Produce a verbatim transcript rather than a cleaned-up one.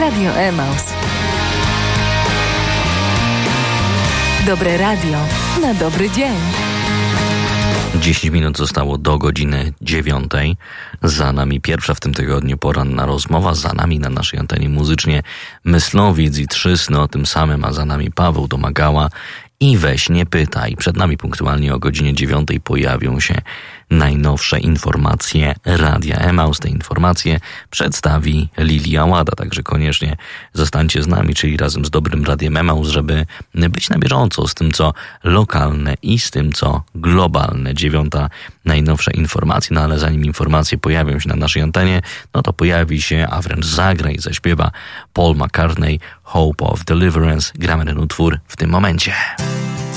Radio Emaus. Dobre radio na dobry dzień. dziesięć minut zostało do godziny dziewiątej. Za nami pierwsza w tym tygodniu poranna rozmowa. Za nami na naszej antenie muzycznie Myslowic i Trzysny o tym samym, a za nami Paweł Domagała i Weź nie pytaj. Przed nami punktualnie o godzinie dziewiątej pojawią się najnowsze informacje Radia Emaus. Te informacje przedstawi Lilia Łada, także koniecznie zostańcie z nami, czyli razem z Dobrym Radiem Emaus, żeby być na bieżąco z tym, co lokalne i z tym, co globalne. Dziewiąta najnowsze informacje, no ale zanim informacje pojawią się na naszej antenie, no to pojawi się, a wręcz zagra i zaśpiewa Paul McCartney, Hope of Deliverance. Gramy ten utwór w tym momencie.